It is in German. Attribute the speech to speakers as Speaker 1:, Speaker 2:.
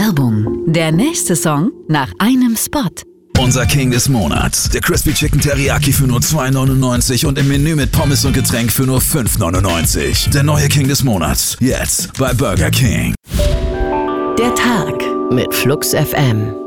Speaker 1: Werbung. Der nächste Song nach einem Spot.
Speaker 2: Unser King des Monats. Der Crispy Chicken Teriyaki für nur $2,99 und im Menü mit Pommes und Getränk für nur $5,99. Der neue King des Monats. Jetzt bei Burger King.
Speaker 3: Der Tag mit Flux FM.